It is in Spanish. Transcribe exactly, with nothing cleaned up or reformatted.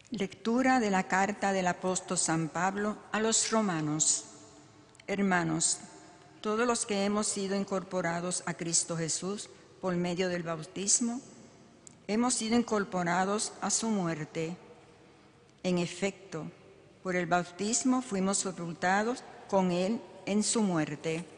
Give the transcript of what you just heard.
Lectura de la carta del apóstol San Pablo a los romanos. Hermanos, todos los que hemos sido incorporados a Cristo Jesús por medio del bautismo, hemos sido incorporados a su muerte. En efecto, por el bautismo fuimos sepultados con Él en su muerte.